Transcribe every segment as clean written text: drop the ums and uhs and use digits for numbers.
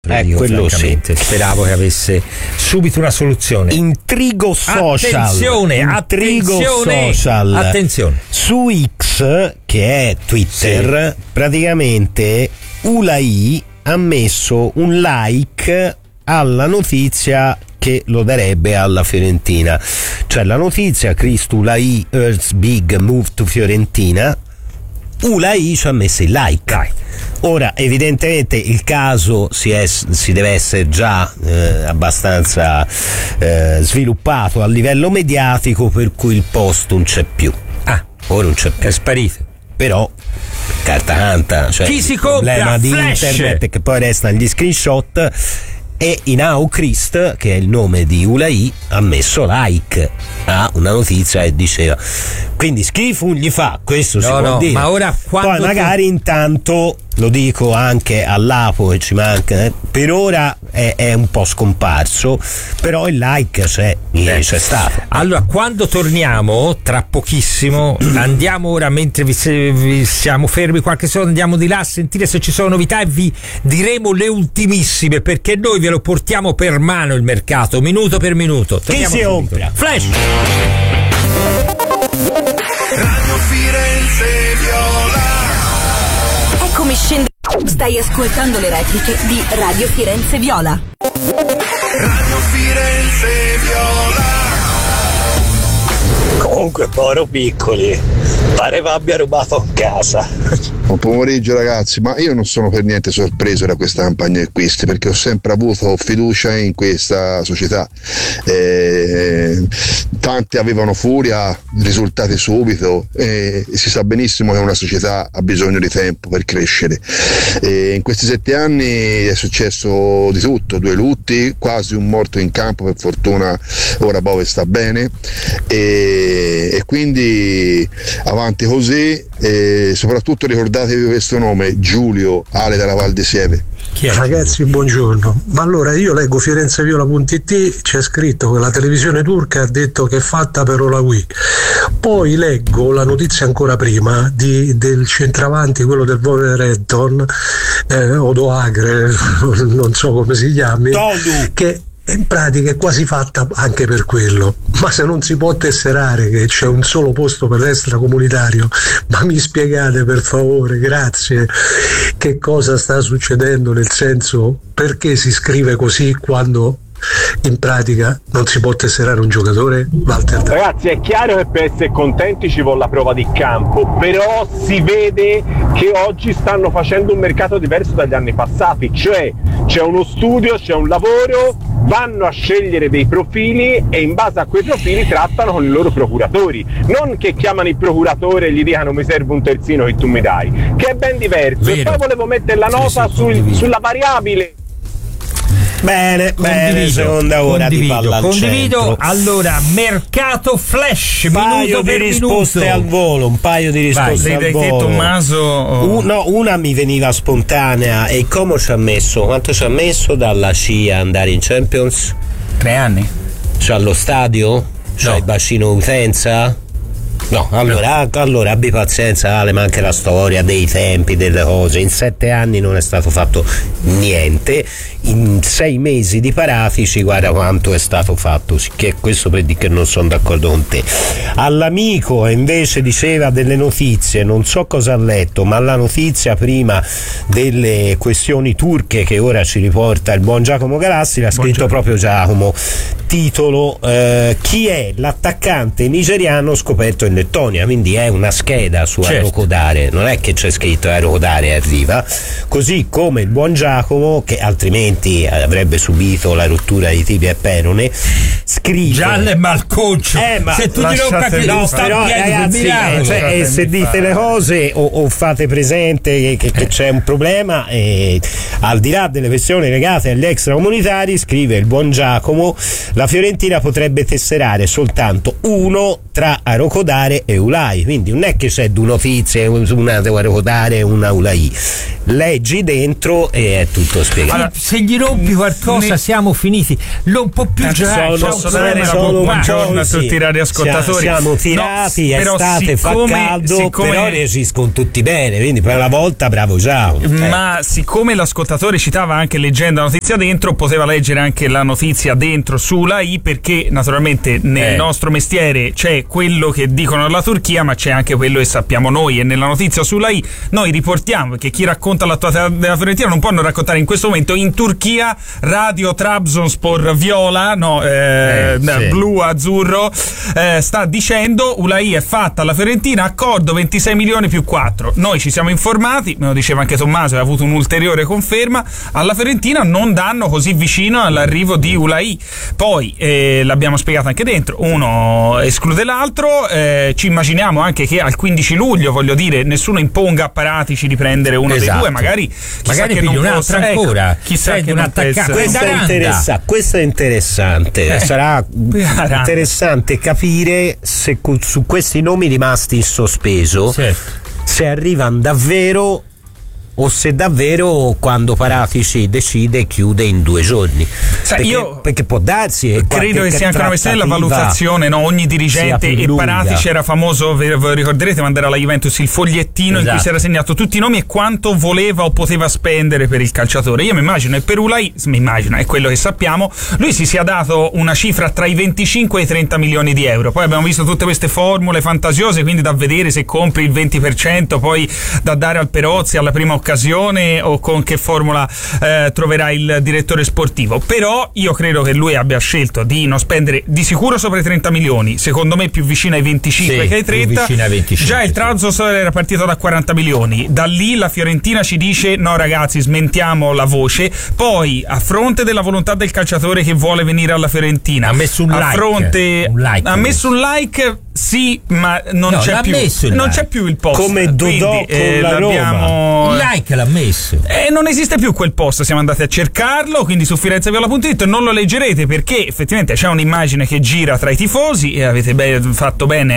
Quello sì. Speravo che avesse subito una soluzione. Intrigo social. Attenzione. Su X, che è Twitter, praticamente Ulai ha messo un like alla notizia che lo darebbe alla Fiorentina. Cioè la notizia: Cristo Ulai earns big move to Fiorentina. Ulai ci ha messo il like. Ora evidentemente il caso si deve essere già abbastanza sviluppato a livello mediatico, per cui il post non c'è più. Ora non c'è più, è sparito. Però carta canta, cioè chi si il problema compra di Flash? internet che poi resta negli screenshot. E Inau Christ, che è il nome di Ulai, ha messo like a una notizia e diceva, quindi schifo gli fa, questo si può dire. Ma ora poi magari intanto, lo dico anche all'Apo che ci manca, per ora è un po' scomparso, però il like c'è stato. Allora, quando torniamo tra pochissimo, andiamo ora, mentre vi siamo fermi qualche secondo, andiamo di là a sentire se ci sono novità e vi diremo le ultimissime, perché noi ve lo portiamo per mano il mercato, minuto per minuto. Chi si compra? Flash. Radio Firenze Viola. Eccomi scende. Stai ascoltando le repliche di Radio Firenze Viola. Radio Firenze Viola. Comunque, povero Piccoli, pareva abbia rubato a casa. Buon pomeriggio ragazzi, ma io non sono per niente sorpreso da questa campagna di acquisti, perché ho sempre avuto fiducia in questa società. Tanti avevano furia, risultati subito, e si sa benissimo che una società ha bisogno di tempo per crescere. In questi 7 anni è successo di tutto, 2 lutti, quasi un morto in campo, per fortuna ora Bove sta bene, e quindi avanti così, e soprattutto ricordatevi questo nome: Giulio, Ale della Val di Sieve. Ragazzi, buongiorno. Ma allora io leggo firenzeviola.it, c'è scritto che la televisione turca ha detto che è fatta per Olawi. Poi leggo la notizia ancora prima del centravanti, quello del Wolverhampton, Odoagre, non so come si chiami, che in pratica è quasi fatta anche per quello. Ma se non si può tesserare che c'è un solo posto per l'extracomunitario, ma mi spiegate per favore, grazie, che cosa sta succedendo, nel senso, perché si scrive così quando in pratica non si può tesserare un giocatore? Walter. Ragazzi, è chiaro che per essere contenti ci vuole la prova di campo, però si vede che oggi stanno facendo un mercato diverso dagli anni passati, cioè c'è uno studio, c'è un lavoro, vanno a scegliere dei profili e in base a quei profili trattano con i loro procuratori, non che chiamano il procuratore e gli dicano mi serve un terzino che tu mi dai, che è ben diverso. Vero. E poi volevo mettere la nota sulla variabile. Bene, seconda ora di palla al centro. Allora, mercato Flash, un paio di risposte al volo, un paio di risposte al volo. Tommaso? Una mi veniva spontanea. E come ci ha messo? Quanto ci ha messo dalla CIA andare in Champions? 3 anni. C'ha lo stadio? C'ha il bacino utenza? No, allora abbi pazienza, Ale, ma anche la storia dei tempi, delle cose. In 7 anni non è stato fatto niente, in 6 mesi di paratici guarda quanto è stato fatto, che questo per dire che non sono d'accordo con te. All'amico invece diceva delle notizie, non so cosa ha letto, ma la notizia prima delle questioni turche che ora ci riporta il buon Giacomo Galassi, l'ha scritto proprio Giacomo. Titolo: chi è l'attaccante nigeriano scoperto in Lettonia? Quindi è una scheda su Aerokodare, non è che c'è scritto Aerokodare arriva, così come il buon Giacomo, che altrimenti avrebbe subito la rottura di tibia e perone, scrive giallo e malconcio, ma se tu ti rompi però ragazzi, se dite le cose o fate presente che c'è un problema, al di là delle questioni legate agli extracomunitari, scrive il buon Giacomo, la Fiorentina potrebbe tesserare soltanto uno tra Aerokodare fare Eulai, quindi non è che c'è due notizie, una devo votare una Eulai, leggi dentro e è tutto spiegato. Allora, se gli rompi qualcosa siamo finiti, non può più giocare. Posso dare buongiorno a tutti i radioascoltatori. Siamo tirati, è estate, fa caldo, però reagiscono tutti bene, quindi per una volta bravo ciao. Ma siccome l'ascoltatore citava anche leggendo la notizia dentro, poteva leggere anche la notizia dentro sulla I, perché naturalmente nel nostro mestiere c'è quello che dicono la Turchia, ma c'è anche quello che sappiamo noi, e nella notizia sulla I noi riportiamo che chi racconta l'attualità della Fiorentina non può non raccontare in questo momento in Turchia Radio Trabzonspor viola, blu azzurro, sta dicendo Ulai è fatta alla Fiorentina, accordo 26 milioni più 4. Noi ci siamo informati, me lo diceva anche Tommaso, ha avuto un'ulteriore conferma, alla Fiorentina non danno così vicino all'arrivo di Ulai. Poi l'abbiamo spiegato anche dentro, uno esclude l'altro, ci immaginiamo anche che al 15 luglio, voglio dire, nessuno imponga a Paratici di prendere uno dei due, magari che non un'altra ancora, chissà che un attaccante. Questo è interessante, sarà interessante capire se su questi nomi rimasti in sospeso se arrivano davvero o se davvero quando Paratici decide chiude in 2 giorni. Perché può darsi, credo che sia anche una questione della valutazione, no? Ogni dirigente, e Paratici era famoso, ve lo ricorderete, mandare alla Juventus il fogliettino in cui si era segnato tutti i nomi e quanto voleva o poteva spendere per il calciatore. Io mi immagino, e per Ulai è quello che sappiamo, lui si sia dato una cifra tra i 25 e i 30 milioni di euro. Poi abbiamo visto tutte queste formule fantasiose, quindi da vedere se compri il 20% poi da dare al Perozzi alla prima occasione o con che formula troverà il direttore sportivo. Però io credo che lui abbia scelto di non spendere di sicuro sopra i 30 milioni, secondo me più vicino ai 25 che ai 30. Già il Trabzonspor era partito da 40 milioni, da lì la Fiorentina ci dice no ragazzi, smentiamo la voce. Poi a fronte della volontà del calciatore che vuole venire alla Fiorentina, ha messo un ha messo un like, sì, ma non c'è più il post, come Dodò con la Roma. Il like l'ha messo e non esiste più quel post, siamo andati a cercarlo, quindi su firenzeviola.it non lo leggerete perché effettivamente c'è un'immagine che gira tra i tifosi e avete fatto bene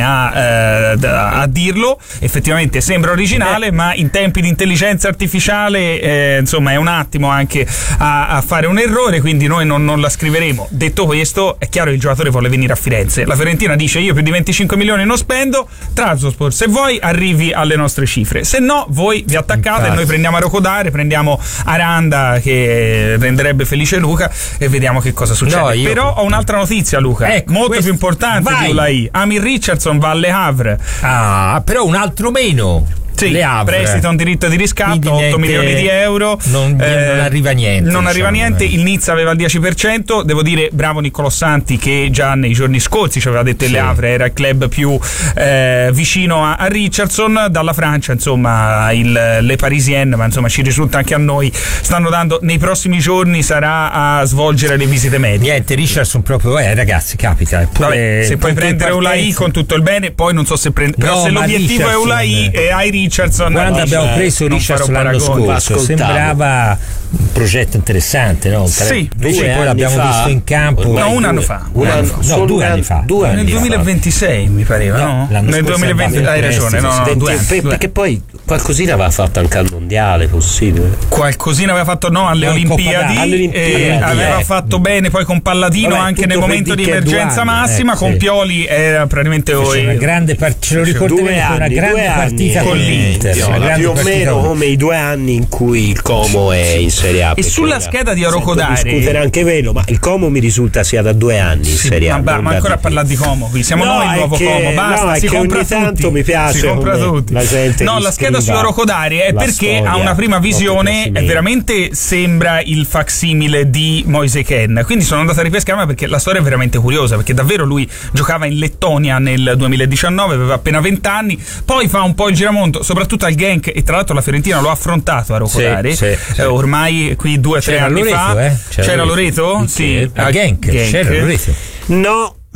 a dirlo, effettivamente sembra originale, ma in tempi di intelligenza artificiale insomma è un attimo anche a fare un errore, quindi noi non la scriveremo. Detto questo, è chiaro che il giocatore vuole venire a Firenze, la Fiorentina dice io più di 25 milioni non spendo, Trabzonspor se vuoi arrivi alle nostre cifre, se no voi vi attaccate e noi prendiamo Arokodare, prendiamo Aranda che renderebbe felice Luca e vediamo che cosa succede. Però ho un'altra notizia, Luca, molto più importante di Ulai. Amir Richardson va alle Havre. Però un altro meno. Sì, prestito un diritto di riscatto, 8 milioni di euro. Non arriva niente. Non arriva niente. Il Nizza aveva il 10%. Devo dire, bravo Niccolò Santi, che già nei giorni scorsi ci aveva detto che Le Havre era il club più vicino a Richardson. Dalla Francia, insomma, le Parisienne, ma insomma ci risulta anche a noi, stanno dando nei prossimi giorni, sarà a svolgere le visite mediche. Niente, Richardson proprio, ragazzi, capita. Vabbè, se puoi prendere Ulai con tutto il bene, poi non so se però se l'obiettivo è Ulai e hai Richardson, quando abbiamo preso Richardson l'anno scorso sembrava un progetto interessante, no? Sì, invece poi l'abbiamo visto in campo un anno fa. 2 anni fa. Nel 2026 mi pareva, no? Nel 2020 hai ragione, perché poi qualcosina aveva fatto anche al mondiale, possibile. Qualcosina aveva fatto alle Olimpiadi, aveva fatto bene poi con Palladino anche nel momento di emergenza massima, con Pioli era praticamente una grande ce lo ricorderemo, una grande partita con l'Inter, più o meno come i 2 anni in cui il Como è in Serie A. E sulla scheda di Arokodare discutere anche quello, ma il Como mi risulta sia da 2 anni in Serie A. Ma ancora a parlare di Como, qui siamo noi il nuovo Como, basta, si compra ogni tanto tutti. Mi piace, si compra tutti. La gente la scheda su Arokodare è perché ha una prima visione e veramente sembra il facsimile di Moise Kean, quindi sono andato a ripescarmi perché la storia è veramente curiosa, perché davvero lui giocava in Lettonia nel 2019, aveva appena 20 anni, poi fa un po' il giramondo soprattutto al Genk, e tra l'altro la Fiorentina lo ha affrontato a Arokodare ormai qui 2 o 3 anni fa. C'era Loreto? Sì, al Genk. C'era Loreto. No,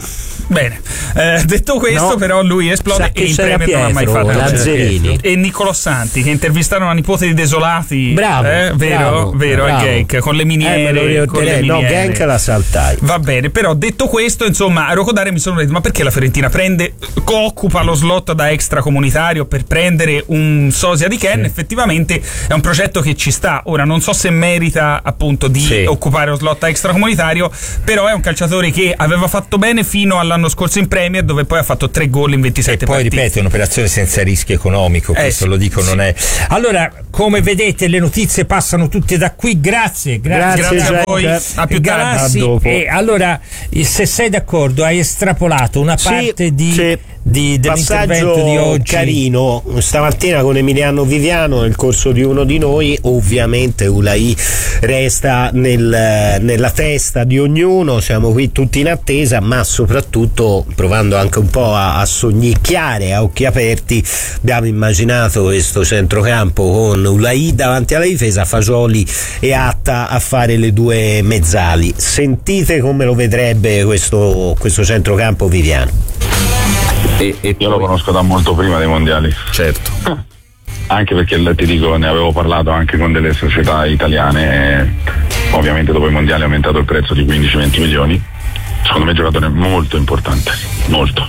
Bene, detto questo, No. però lui esplode Sa e chi in c'era Premier non ha mai Pietro, fatto Lazzarini. e Niccolò Santi che intervistarono la nipote di Desolati. Bravo, vero, bravo, vero, bravo. è Genk con le Me lo miniere, con le ricorderei. No, miniere. Genk la saltai. Va bene, però detto questo, insomma, a Rocodare mi sono detto: ma perché la Fiorentina occupa lo slot da extracomunitario per prendere un sosia di Ken? Effettivamente è un progetto che ci sta. Ora non so se merita appunto di occupare lo slot extracomunitario, però è un calciatore che aveva fatto bene fino all'anno scorso in Premier, dove poi ha fatto 3 gol in 27 poi partite. ripeto, è un'operazione senza rischio economico, questo sì, lo dico, non è. Allora, come vedete, le notizie passano tutte da qui. Grazie a voi, a più Galassi. tardi. A dopo. E allora, se sei d'accordo, hai estrapolato una parte dell'intervento di oggi. Carino stamattina con Emiliano Viviano nel corso di Uno di Noi. Ovviamente Ulai resta nella testa di ognuno, siamo qui tutti in attesa, ma soprattutto provando anche un po' a sognicchiare a occhi aperti. Abbiamo immaginato questo centrocampo con Ulai davanti alla difesa, Fagioli e Atta a fare le due mezzali. Sentite come lo vedrebbe questo centrocampo Viviano. Io lo conosco da molto prima dei mondiali. Certo. Anche perché ti dico, ne avevo parlato anche con delle società italiane e ovviamente dopo i mondiali è aumentato il prezzo di 15-20 milioni. Secondo me è un giocatore molto importante, molto.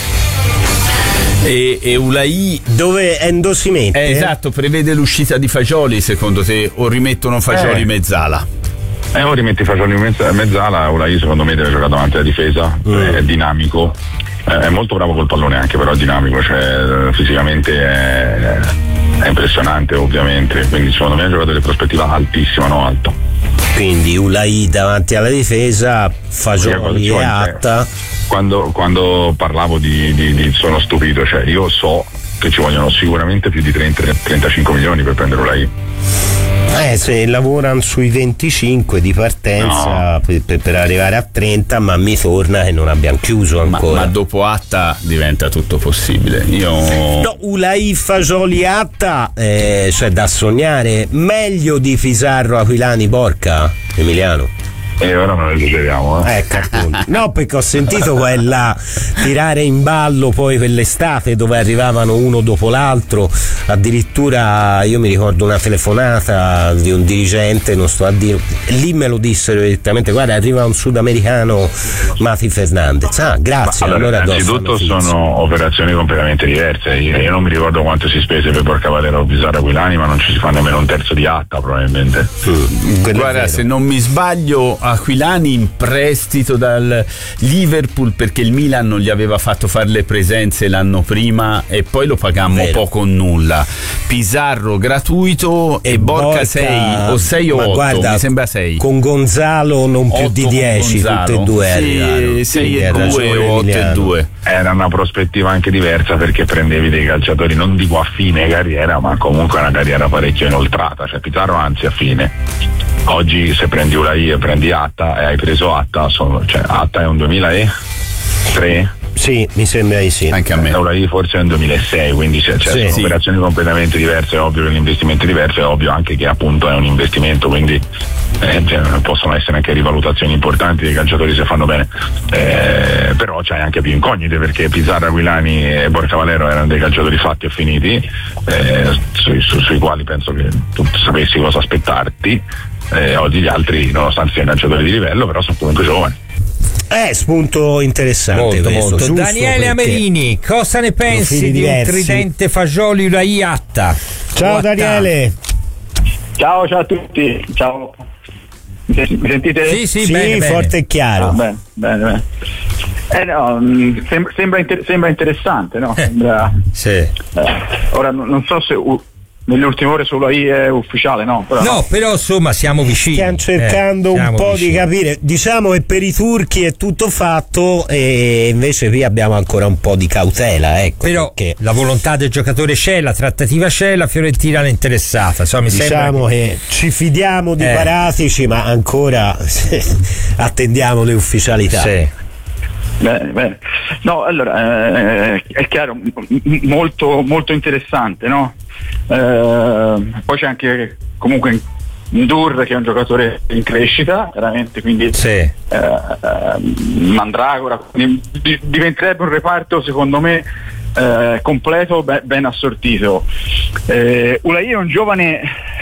E Ulai dove Endo si mette? Esatto, prevede l'uscita di Fagioli secondo te, o rimettono Fagioli mezzala? O rimetti Fagioli in mezzala. Ulai secondo me deve giocare davanti alla difesa, è dinamico, è molto bravo col pallone anche, però è dinamico, cioè fisicamente è impressionante ovviamente, quindi secondo me è un giocatore di prospettiva altissima, non alto. Quindi Ulai davanti alla difesa, Fagioli e Atta. Quando parlavo di sono stupito, cioè io so che ci vogliono sicuramente più di 30-35 milioni per prendere Ulai. Se lavorano sui 25 di partenza per arrivare a 30, ma mi torna che non abbiamo chiuso ancora. Ma dopo Atta diventa tutto possibile. No, Ulai, Fagioli, Atta, cioè da sognare. Meglio di Pizarro, Aquilani, Borca, Emiliano. E ora non esageriamo, Ecco, appunto. No, perché ho sentito quella tirare in ballo poi quell'estate dove arrivavano uno dopo l'altro, addirittura io mi ricordo una telefonata di un dirigente, non sto a dire, lì me lo dissero direttamente: guarda, arriva un sudamericano, Mati Fernandez. Grazie. Allora innanzitutto sono operazioni completamente diverse. Io non mi ricordo quanto si spese per Borca Valero o Pizarro Aquilani, ma non ci si fa nemmeno un terzo di Atta probabilmente. Guarda, se non mi sbaglio, Aquilani in prestito dal Liverpool perché il Milan non gli aveva fatto fare le presenze l'anno prima e poi lo pagammo poco o nulla. Pizarro gratuito e Borca 6 o 6 o 8, guarda, mi sembra 6. Con Gonzalo non più di 10, tutte e due arrivarono. 6 e 2 o 8 e 2. Era una prospettiva anche diversa perché prendevi dei calciatori non dico a fine carriera, ma comunque una carriera parecchio inoltrata, cioè Pizarro anzi a fine. Oggi se prendi Ulai e prendi Atta e hai preso Atta, Atta è un 2003? Sì, mi sembra di sì. Anche a me. Ulai forse è un 2006, quindi sono operazioni completamente diverse, è ovvio che l'investimento è diverso, è ovvio anche che appunto è un investimento, quindi possono essere anche rivalutazioni importanti dei calciatori se fanno bene, però c'hai anche più incognite perché Pizarro, Aquilani e Borca Valero erano dei calciatori fatti e finiti, sui quali penso che tu sapessi cosa aspettarti. Oggi gli altri, nonostante siano calciatori di livello, però sono comunque giovani. Spunto interessante questo. Molto. Daniele Amerini, cosa ne pensi di un tridente Fagioli, Ulai, Atta? Ciao Daniele. Ciao a tutti. Ciao. Mi sentite? Sì, bene, forte e chiaro. Bene. Sembra interessante, no? Sì. Ora non so se nelle ultime ore solo AI è ufficiale, no? Però insomma siamo vicini. Stiamo cercando un po' di capire. Diciamo che per i turchi è tutto fatto e invece qui abbiamo ancora un po' di cautela, ecco. Però perché la volontà del giocatore c'è, la trattativa c'è, la Fiorentina è interessata. Insomma, diciamo che ci fidiamo di Paratici, ma ancora attendiamo le ufficialità. Sì. Bene. No, allora è chiaro, molto interessante, no? Poi c'è anche comunque Ndur, che è un giocatore in crescita veramente, quindi Mandragora, quindi diventerebbe un reparto secondo me completo, ben assortito. Ulai è un giovane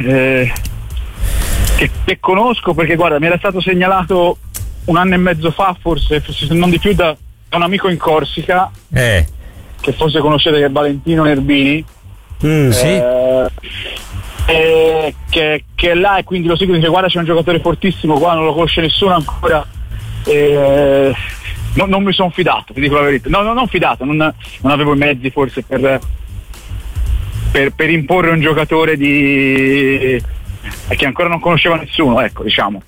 che conosco, perché guarda, mi era stato segnalato un anno e mezzo fa, forse se non di più, da un amico in Corsica, che forse conoscete, che è Valentino Nerbini, che è là, e quindi lo seguo, dice guarda c'è un giocatore fortissimo qua, non lo conosce nessuno ancora, non mi sono fidato, ti dico la verità, non fidato, non avevo i mezzi forse per imporre un giocatore che ancora non conosceva nessuno, ecco, diciamo.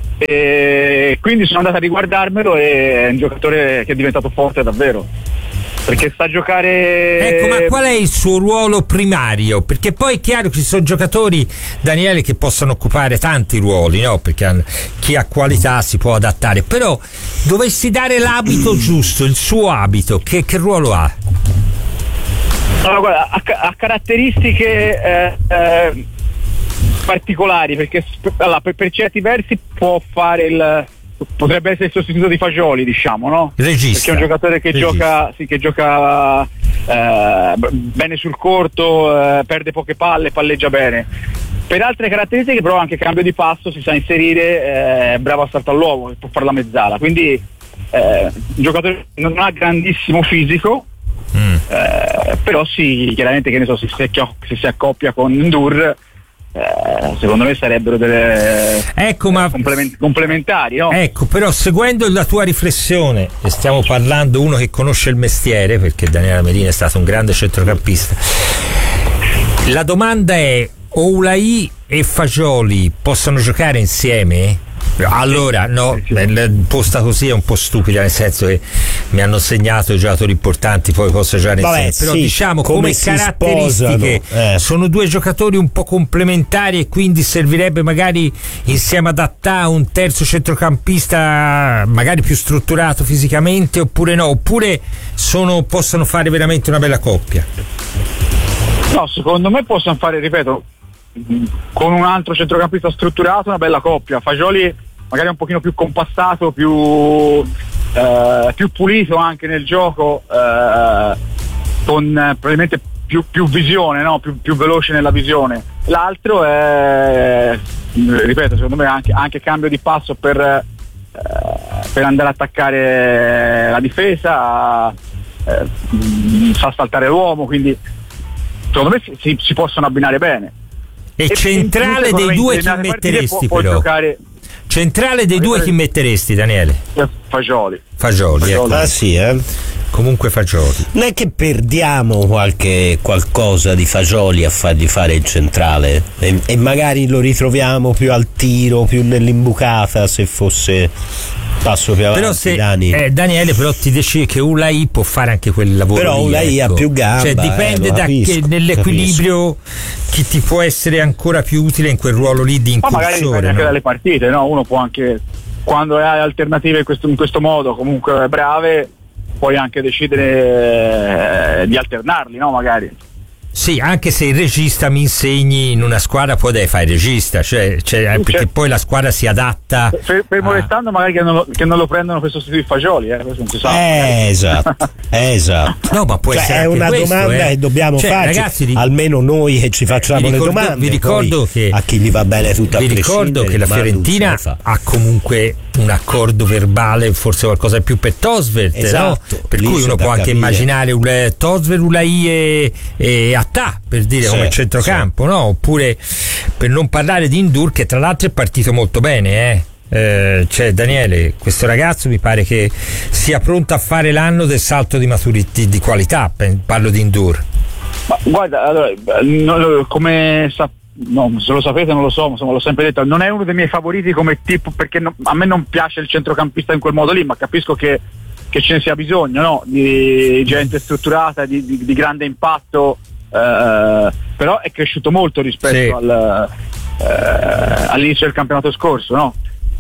E quindi sono andato a riguardarmelo, e è un giocatore che è diventato forte davvero, perché sa giocare. Ecco, ma qual è il suo ruolo primario? Perché poi è chiaro che ci sono giocatori, Daniele, che possono occupare tanti ruoli, no? Perché chi ha qualità si può adattare, però dovessi dare l'abito giusto, il suo abito, che ruolo ha? Allora, guarda, ha caratteristiche particolari, perché per certi versi potrebbe essere il sostituto di Fagioli, diciamo, no? Regista. Perché è un giocatore che gioca bene sul corto, perde poche palle, palleggia bene. Per altre caratteristiche però anche cambio di passo, si sa inserire, è bravo a saltare all'uomo, può fare la mezzala, quindi un giocatore non ha grandissimo fisico, però sì, chiaramente, che ne so, se si accoppia con Ndur, secondo me sarebbero delle complementari, no? Ecco, però seguendo la tua riflessione, e stiamo parlando uno che conosce il mestiere, perché Daniele Medina è stato un grande centrocampista, la domanda è: Oulai e Fagioli possono giocare insieme? Allora, no, posta così è un po' stupida, nel senso che mi hanno segnato i giocatori importanti, poi posso giocare insieme, però diciamo come caratteristiche sono due giocatori un po' complementari, e quindi servirebbe magari insieme adattare un terzo centrocampista magari più strutturato fisicamente, oppure no, oppure possono fare veramente una bella coppia. No, secondo me possono fare, ripeto, con un altro centrocampista strutturato, una bella coppia. Fagioli magari un pochino più compassato, più pulito anche nel gioco, con probabilmente più visione, no? più veloce nella visione. L'altro è, ripeto, secondo me anche cambio di passo per andare a attaccare la difesa, sa saltare l'uomo, chi possono abbinare bene. E centrale dei due chi metteresti, però? Centrale dei due chi metteresti, Daniele? Fagioli, ecco. Ah sì, Comunque Fagioli. Non è che perdiamo qualcosa di Fagioli a fargli fare il centrale, e magari lo ritroviamo più al tiro, più nell'imbucata, se fosse passo più avanti. Però se Daniele, però ti dici che Ulai può fare anche quel lavoro. Però Ulai ha più gamba, cioè dipende nell'equilibrio chi ti può essere ancora più utile in quel ruolo lì di incursore. Ma magari dipende anche dalle partite, no? Uno può anche, quando hai alternative in questo modo comunque brave, puoi anche decidere di alternarli, no? Magari. Sì, anche se il regista mi insegni in una squadra, poi devi fare il regista, perché poi la squadra si adatta. Fermo restando magari che non lo prendono per sostituire Fagioli, questo non si sa. Esatto. No, ma può essere è una questo, domanda che dobbiamo farci, ragazzi, almeno noi che ci facciamo le domande. Vi ricordo che a chi gli va bene tutto a prescindere. Vi ricordo che la Fiorentina ha comunque un accordo verbale, forse qualcosa di più per Tosvert, esatto, no? Per cui uno può anche immaginare un Tosvert, Ulai e Attà, per dire, come centrocampo, no? Oppure, per non parlare di Ndur, che tra l'altro è partito molto bene, Daniele, questo ragazzo mi pare che sia pronto a fare l'anno del salto di maturità, di qualità, parlo di Ndur. Ma guarda, allora, se lo sapete non lo so, insomma, l'ho sempre detto, non è uno dei miei favoriti come tipo, perché a me non piace il centrocampista in quel modo lì, ma capisco che ce ne sia bisogno, no? Di gente strutturata, di grande impatto, però è cresciuto molto rispetto all'inizio del campionato scorso, no?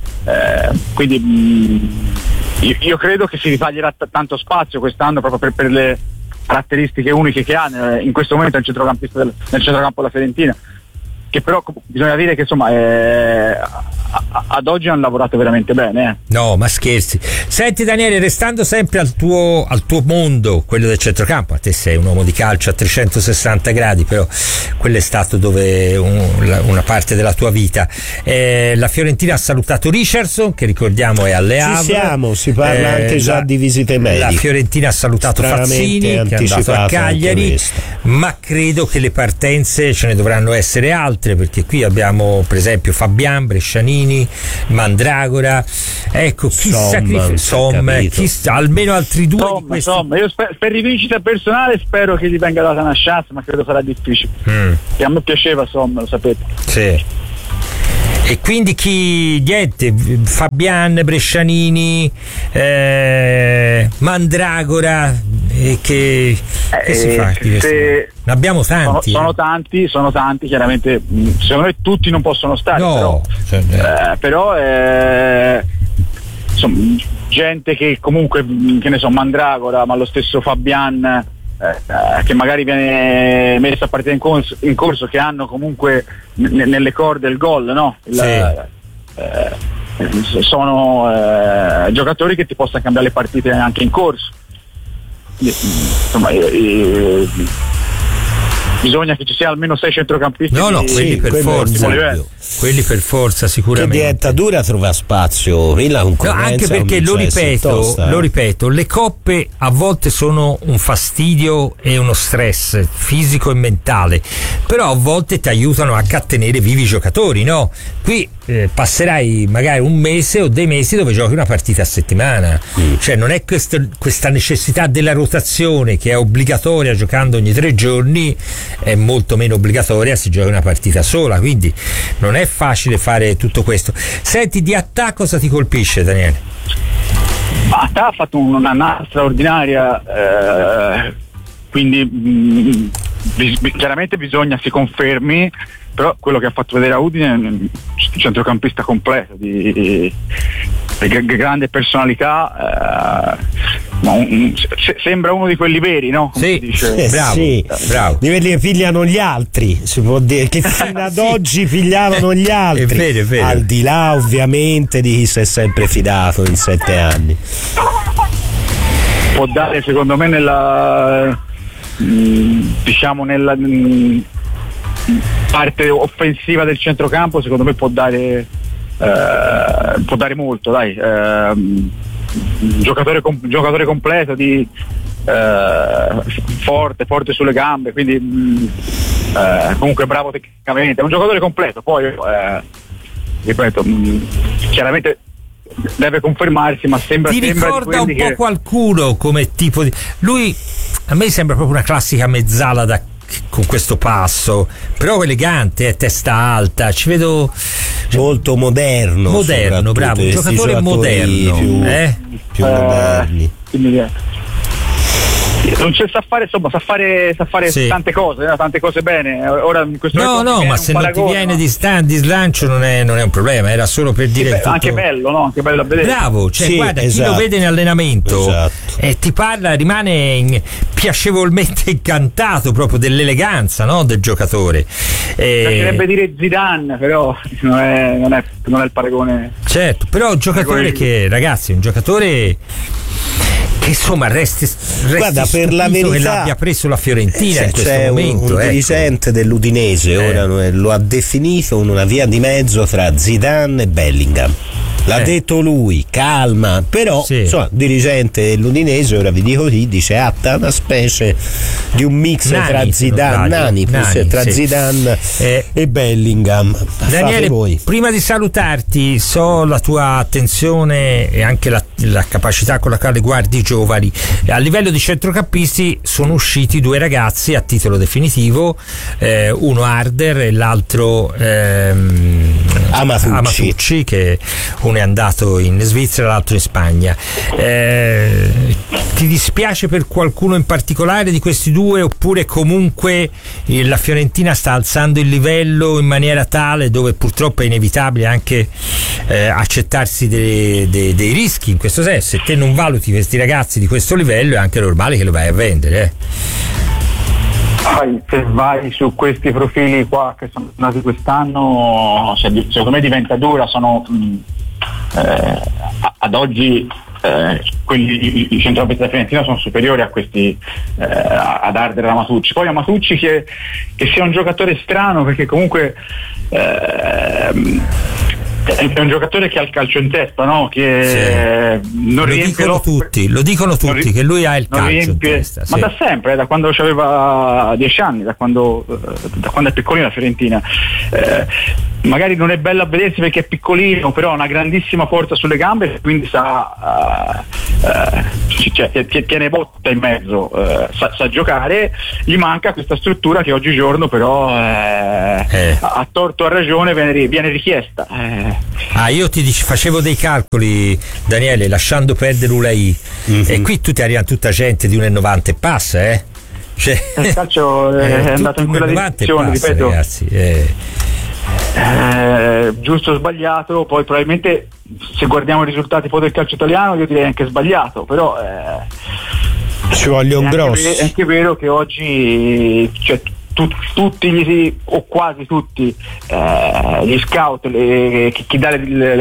Quindi io credo che si ritaglierà tanto spazio quest'anno proprio per le caratteristiche uniche che ha in questo momento nel centrocampo della Fiorentina. che però bisogna dire che insomma ad oggi hanno lavorato veramente bene. No, ma scherzi. Senti Daniele, restando sempre al tuo mondo, quello del centrocampo, a te sei un uomo di calcio a 360 gradi, però quello è stato dove una parte della tua vita. La Fiorentina ha salutato Richardson, che ricordiamo è alle Havre. Si parla anche già di visite mediche. La Fiorentina ha salutato Fazzini, che è andato a Cagliari, ma credo che le partenze ce ne dovranno essere altre, perché qui abbiamo per esempio Fabian, Brescianini, Mandragora, ecco, almeno altri due di questi. Insomma, io per rivincita personale spero che gli venga data una chance, ma credo sarà difficile. E a me piaceva, insomma, lo sapete. Sì. E quindi niente, Fabian, Brescianini, Mandragora, che si fa? Ne abbiamo tanti. Sono tanti, chiaramente. Secondo me tutti non possono stare, però insomma, gente che comunque, che ne so, Mandragora, ma lo stesso Fabian, che magari viene messa a partita in corso, che hanno comunque nelle corde il gol, no? Sono giocatori che ti possono cambiare le partite anche in corso. Insomma, bisogna che ci sia almeno 6 centrocampisti. Quelli per forza sicuramente. Che diventa dura trovare spazio, anche perché lo ripeto, le coppe a volte sono un fastidio e uno stress fisico e mentale, però a volte ti aiutano anche a tenere vivi i giocatori, no? Qui passerai magari un mese o dei mesi dove giochi una partita a settimana, cioè non è questa necessità della rotazione che è obbligatoria giocando ogni 3 giorni, è molto meno obbligatoria se giochi una partita sola, quindi non è facile fare tutto questo. Senti, di Attà cosa ti colpisce, Daniele? Attà ha fatto un'annata straordinaria, quindi chiaramente bisogna si confermi, però quello che ha fatto vedere a Udine è un centrocampista completo di grande personalità, sembra uno di quelli veri, no? Come si dice. Bravo. Di quelli che pigliano gli altri, si può dire, che fino ad oggi pigliavano gli altri, è vero. Al di là ovviamente di chi si è sempre fidato in 7 anni. Può dare, secondo me, nella parte offensiva del centrocampo, secondo me può dare molto, dai. Giocatore completo, forte sulle gambe, quindi comunque bravo tecnicamente, è un giocatore completo. Poi ripeto, chiaramente deve confermarsi, ma sembra ricorda un po' qualcuno come tipo di lui. A me sembra proprio una classica mezzala con questo passo, però elegante, testa alta, ci vedo molto moderno, bravo, un giocatore moderno, più moderni. Non c'è, sa fare tante cose bene. Ora in questo ma se non ti viene di slancio non è un problema, era solo per dire tutto. Anche bello, no? Anche bello a vedere. Bravo, guarda, chi lo vede in allenamento e ti parla, rimane piacevolmente incantato proprio dell'eleganza, no? Del giocatore. Piacerebbe dire Zidane, però non è il paragone. Certo, però un giocatore che, ragazzi, un giocatore che insomma resti guarda, per la verità, che l'abbia preso la Fiorentina in questo momento. Un dirigente dell'Udinese ora lo ha definito una via di mezzo tra Zidane e Bellingham. L'ha detto lui, calma, però insomma, dirigente dell'Udinese, ora vi dico chi, dice Attà, una specie di un mix tra Zidane, Zidane e Bellingham. Daniele, prima di salutarti, so la tua attenzione e anche la capacità con la quale guardi i giovani. A livello di centrocampisti sono usciti 2 ragazzi a titolo definitivo, uno Harder e l'altro Amatucci, che uno è andato in Svizzera, l'altro in Spagna. Ti dispiace per qualcuno in particolare di questi 2, oppure comunque la Fiorentina sta alzando il livello in maniera tale dove purtroppo è inevitabile anche accettarsi dei rischi in questo senso? Se te non valuti questi ragazzi di questo livello è anche normale che lo vai a vendere. Se vai su questi profili qua che sono nati quest'anno, secondo me diventa dura. Sono ad oggi i centrocampisti della Fiorentina sono superiori a questi ad Harder e a Matucci. Poi a Matucci che sia un giocatore strano, perché comunque è un giocatore che ha il calcio in testa, no? Che non riempie lo dicono tutti che lui ha il calcio in testa, ma da sempre, da quando aveva 10 anni, da quando è piccolino la Fiorentina. Magari non è bello a vedersi perché è piccolino, però ha una grandissima forza sulle gambe, quindi tiene botta in mezzo, sa giocare. Gli manca questa struttura che oggigiorno però a torto o a ragione viene richiesta. Io ti facevo dei calcoli, Daniele, lasciando perdere Ulai, e qui tu ti arriva tutta gente di 1,90 e passa, cioè, il calcio è andato in quella direzione, ripeto, ragazzi, giusto o sbagliato. Poi probabilmente, se guardiamo i risultati poi del calcio italiano, io direi anche sbagliato, però ci voglio un grosso. È anche vero che oggi, cioè, tutti o quasi tutti gli scout, chi dà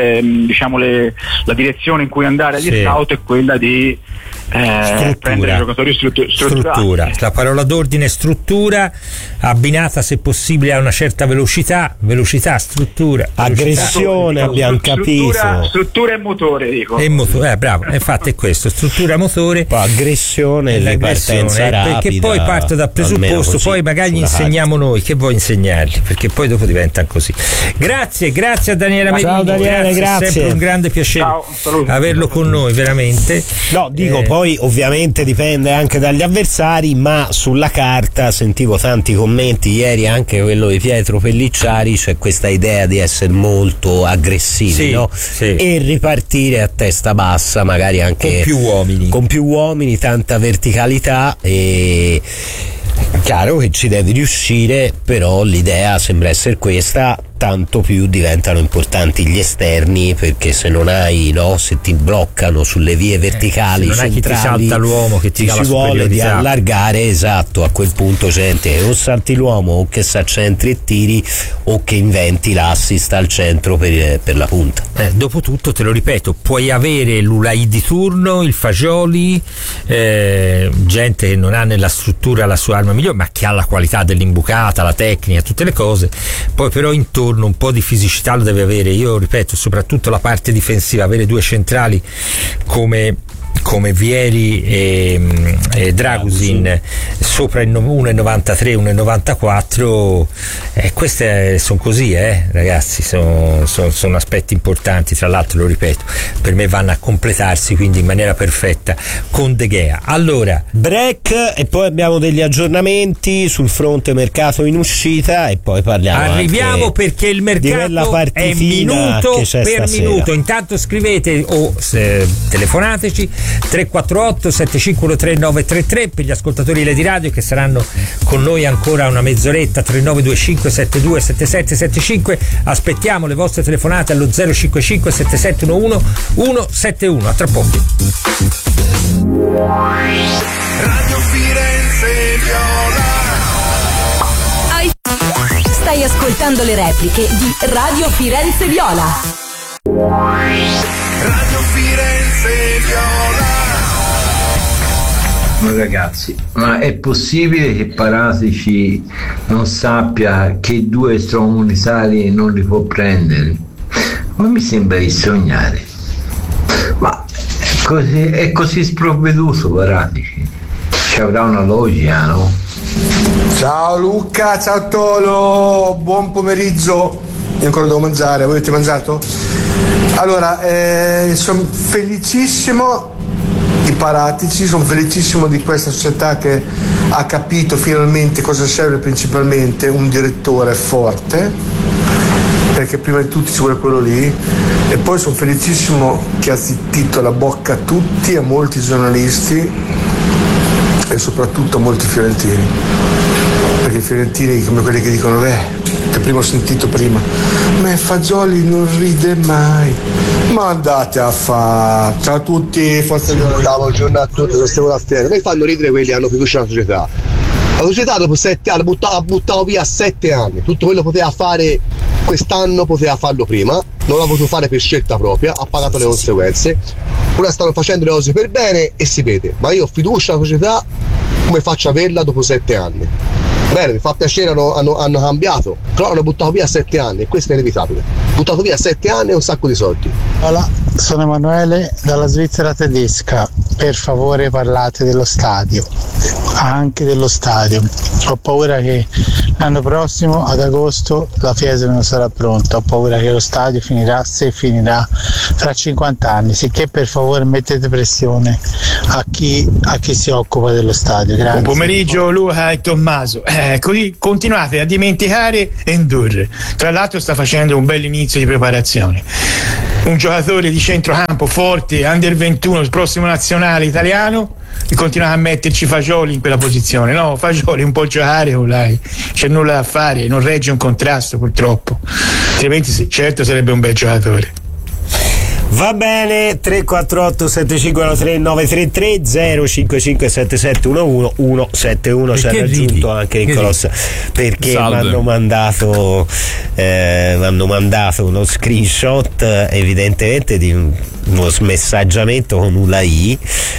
la direzione in cui andare agli scout è quella di prendere giocatori struttura. La parola d'ordine è struttura, abbinata se possibile a una certa velocità, struttura, aggressione, abbiamo capito. Struttura e motore, dico. Bravo, infatti è questo, struttura, motore, poi aggressione e ripartenza rapida, perché poi parto dal presupposto, poi magari gli insegniamo noi, che vuoi insegnargli, perché poi dopo diventa così. Grazie a Daniele Medini. Ciao Daniele, grazie. È sempre un grande piacere averlo con noi, veramente. No, dico, poi ovviamente dipende anche dagli avversari, ma sulla carta sentivo tanti commenti ieri, anche quello di Pietro Pellicciari, c'è questa idea di essere molto aggressivi, no? E ripartire a testa bassa, magari anche con più uomini, tanta verticalità. E chiaro che ci devi riuscire, però l'idea sembra essere questa. Tanto più diventano importanti gli esterni, perché se non hai, se ti bloccano sulle vie verticali, se non hai centrali, chi ti salta l'uomo, che ti dà la ci vuole di allargare, a quel punto gente o salti l'uomo o che s'accentri e tiri o che inventi l'assist al centro per la punta. Dopotutto, te lo ripeto, puoi avere l'Ulai di turno, il Fagioli, gente che non ha nella struttura la sua arma migliore, ma che ha la qualità dell'imbucata, la tecnica, tutte le cose. Poi però intorno un po' di fisicità lo deve avere. Io ripeto, soprattutto la parte difensiva, avere due centrali come Vieri e Dragusin sopra il 1,93, 1,94, queste sono così, ragazzi, sono aspetti importanti. Tra l'altro, lo ripeto, per me vanno a completarsi quindi in maniera perfetta con De Gea. Allora, break e poi abbiamo degli aggiornamenti sul fronte mercato in uscita e poi parliamo. Arriviamo perché il mercato è minuto per stasera. Minuto. Intanto scrivete o telefonateci 348 7513 933 per gli ascoltatori Lady Radio che saranno con noi ancora una mezz'oretta. 3925 72 77 75. Aspettiamo le vostre telefonate allo 055 7711 171. A tra poco. Radio Firenze Viola. Stai ascoltando le repliche di Radio Firenze Viola. Radio Firenze Viola. Ma ragazzi, ma è possibile che Paratici non sappia che due extracomunitari non li può prendere? Ma mi sembra di sognare. Ma è così sprovveduto Paratici. Ci avrà una logica, no? Ciao Luca, ciao Tolo, buon pomeriggio. Io ancora devo mangiare, voi avete mangiato? Allora, sono felicissimo di Paratici, sono felicissimo di questa società che ha capito finalmente cosa serve principalmente un direttore forte, perché prima di tutti ci vuole quello lì, e poi sono felicissimo che ha zittito la bocca a tutti, a molti giornalisti e soprattutto a molti fiorentini, perché i fiorentini come quelli che dicono che prima ho sentito prima, ma Fagioli non ride mai, ma andate a fa. Ciao a tutti, forza Viola. Buongiorno a tutti, sono Stefano Astieri. Mi fanno ridere quelli che hanno fiducia nella società. La società dopo 7 anni ha buttato via 7 anni, tutto quello che poteva fare quest'anno poteva farlo prima, non l'ha voluto fare per scelta propria, ha pagato le conseguenze. Ora stanno facendo le cose per bene e si vede, ma io ho fiducia nella società, come faccio a averla dopo 7 anni? Bene, mi fa piacere, hanno cambiato, però hanno buttato via 7 anni e questo è inevitabile. Buttato via 7 anni e un sacco di soldi. Hola, sono Emanuele dalla Svizzera tedesca. Per favore parlate dello stadio, anche dello stadio. Ho paura che l'anno prossimo, ad agosto, la Fiesole non sarà pronta. Ho paura che lo stadio finirà, se finirà, tra 50 anni. Sicché per favore mettete pressione a chi si occupa dello stadio. Grazie. Buon pomeriggio Luca e Tommaso. Così continuate a dimenticare Endur. Tra l'altro sta facendo un bel inizio di preparazione. Un giocatore di centrocampo forte, under 21, il prossimo nazionale italiano, e continuate a metterci Fagioli in quella posizione. No, Fagioli non può giocare con lei, c'è nulla da fare, non regge un contrasto purtroppo, altrimenti certo sarebbe un bel giocatore. Va bene, 348 7593 933 055 171 ci ha raggiunto anche Nicolos perché mi hanno mandato uno screenshot evidentemente di uno smessaggiamento con ULAI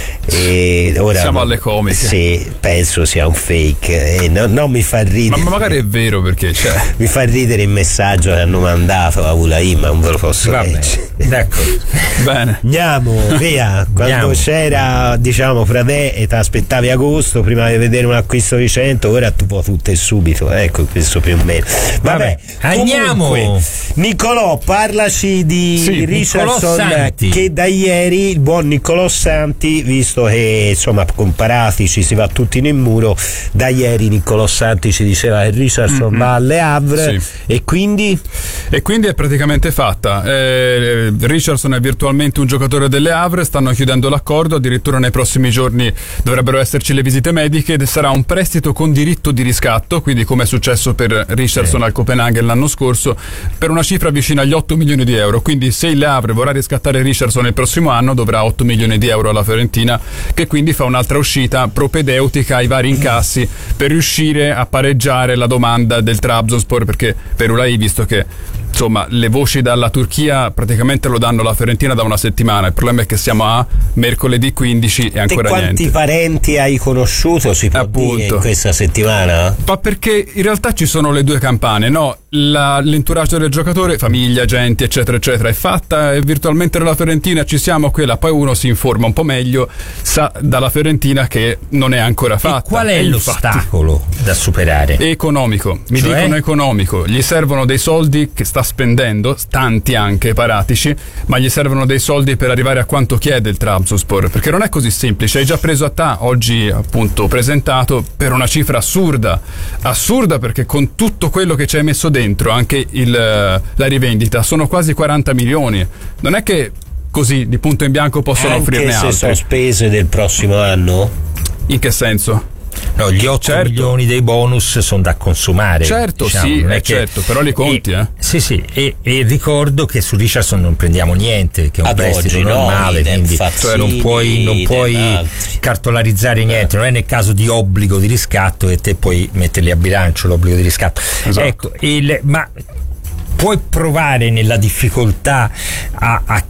e ora siamo alle comiche. Sì, penso sia un fake e non mi fa ridere, ma magari è vero perché mi fa ridere il messaggio che hanno mandato a ULAI, ma non ve lo posso leggere. Ecco. Bene, andiamo via. Quando c'era, diciamo, Fratè e ti aspettavi agosto prima di vedere un acquisto di 100, ora tu puoi tutto e subito, ecco, questo più o meno. Vabbè, andiamo. Comunque, Nicolò, parlaci di Richarlison, che da ieri il buon Nicolò Santi, visto che insomma comparati ci si va tutti nel muro, da ieri Nicolò Santi ci diceva che Richarlison va alle Havre e quindi è praticamente fatta. Richarlison è virtualmente un giocatore delle Havre, stanno chiudendo l'accordo, addirittura nei prossimi giorni dovrebbero esserci le visite mediche ed sarà un prestito con diritto di riscatto, quindi come è successo per Richarlison al Copenaghen l'anno scorso, per una cifra vicina agli 8 milioni di euro, quindi se il Havre vorrà riscattare Richarlison il prossimo anno dovrà 8 milioni di euro alla Fiorentina, che quindi fa un'altra uscita propedeutica ai vari incassi per riuscire a pareggiare la domanda del Trabzonspor, perché per ULAI, visto che insomma le voci dalla Turchia praticamente lo danno la Fiorentina da una settimana, il problema è che siamo a mercoledì 15 e ancora quanti niente. Quanti parenti hai conosciuto, si può dire, in questa settimana? Ma perché in realtà ci sono le due campane, no? L'entourage del giocatore, famiglia, agenti eccetera eccetera è fatta, e virtualmente dalla Fiorentina ci siamo, quella poi uno si informa un po' meglio, sa dalla Fiorentina che non è ancora fatta. E qual è l'ostacolo da superare? Economico, mi dicono economico, gli servono dei soldi che sta spendendo, tanti anche paratici, ma gli servono dei soldi per arrivare a quanto chiede il Trabzonspor, perché non è così semplice. Hai già preso a TAH, oggi appunto presentato, per una cifra assurda perché con tutto quello che ci hai messo dentro, anche la rivendita, sono quasi 40 milioni, non è che così di punto in bianco possono offrirne altri. Anche se sono spese del prossimo anno? In che senso? No, gli 8 milioni dei bonus sono da consumare. Certo, diciamo, sì, certo, però li conti, Sì, e ricordo che su Richarlison non prendiamo niente, che è un prestito normale, quindi non puoi cartolarizzare niente, non è nel caso di obbligo di riscatto e te puoi metterli a bilancio l'obbligo di riscatto. Esatto. Ecco, ma puoi provare nella difficoltà a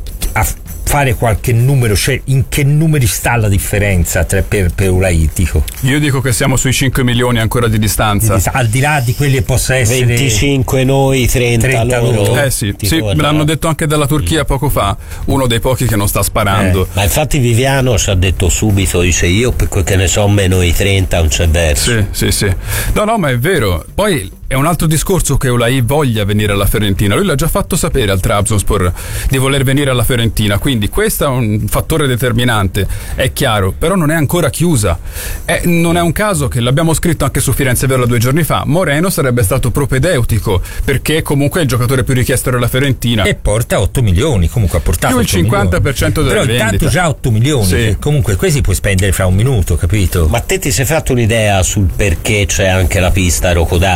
fare qualche numero, cioè in che numeri sta la differenza per ULAI? Io dico che siamo sui 5 milioni ancora di distanza. Al di là di quelli che possa essere 25 noi, 30 loro. Sì, me l'hanno detto anche dalla Turchia poco fa, uno dei pochi che non sta sparando. Ma infatti Viviano ci ha detto subito, dice io per quel che ne so meno i 30 non c'è verso. Sì. No, ma è vero. Poi è un altro discorso che ULAI voglia venire alla Fiorentina. Lui l'ha già fatto sapere al Trabzonspor di voler venire alla Fiorentina, quindi questo è un fattore determinante, è chiaro, però non è ancora chiusa. Non è un caso che l'abbiamo scritto anche su Firenze Viola 2 giorni fa, Moreno sarebbe stato propedeutico perché comunque è il giocatore più richiesto della Fiorentina e porta 8 milioni, comunque ha portato più il 50% della però vendita. Intanto già 8 milioni, sì. Comunque questi puoi spendere fra un minuto, capito? Ma te ti sei fatto un'idea sul perché c'è anche la pista a Rocodare?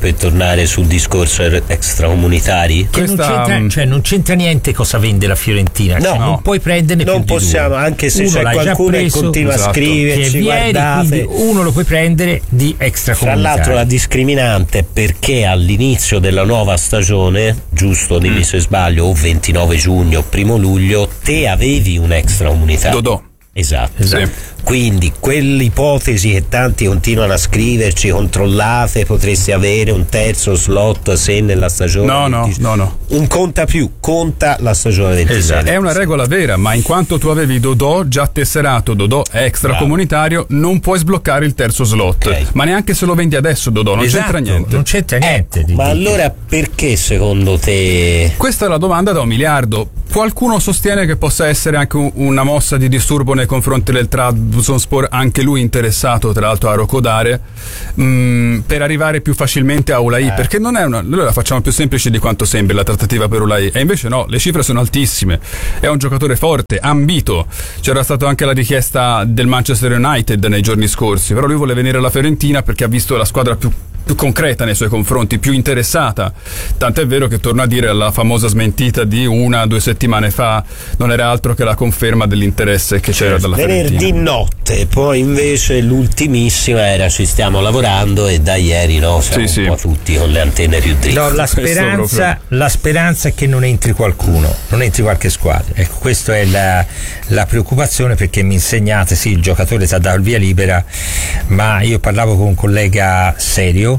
per tornare sul discorso extracomunitari? Che non c'entra niente cosa vende la Fiorentina, non puoi prenderne non più possiamo, di due. anche se c'è qualcuno che continua a scriverci, guardate, quindi uno lo puoi prendere di extracomunitari. Tra l'altro la discriminante è perché all'inizio della nuova stagione, giusto, dimmi se sbaglio, o 29 giugno, 1 luglio, te avevi un extracomunitario. Dodò. Esatto. Sì. Quindi quell'ipotesi che tanti continuano a scriverci, controllate, potresti avere un terzo slot se nella stagione no. Un conta più, conta la stagione 26. Esatto. È una regola vera, ma in quanto tu avevi Dodò già tesserato, Dodò extracomunitario, non puoi sbloccare il terzo slot. Okay. Ma neanche se lo vendi adesso Dodò, non c'entra niente. Non c'entra niente. Ma allora perché secondo te? Questa è la domanda da $1 miliardo. Qualcuno sostiene che possa essere anche una mossa di disturbo nei confronti del Trabzonspor, anche lui interessato tra l'altro a Rokodare, per arrivare più facilmente a Ulai, perché non è noi la facciamo più semplice di quanto sembri la trattativa per Ulai, e invece no, le cifre sono altissime, è un giocatore forte, ambito, c'era stata anche la richiesta del Manchester United nei giorni scorsi, però lui vuole venire alla Fiorentina perché ha visto la squadra più concreta nei suoi confronti, più interessata, tant'è vero che, torno a dire, la famosa smentita di 1 o 2 settimane fa non era altro che la conferma dell'interesse che c'era dalla Fiorentina. Venerdì notte, poi invece l'ultimissima era ci stiamo lavorando, e da ieri siamo un po' tutti con le antenne più dritte. No, la speranza è che non entri qualcuno, non entri qualche squadra, ecco, questa è la preoccupazione, perché mi insegnate, sì, il giocatore ti ha dato il via libera, ma io parlavo con un collega serio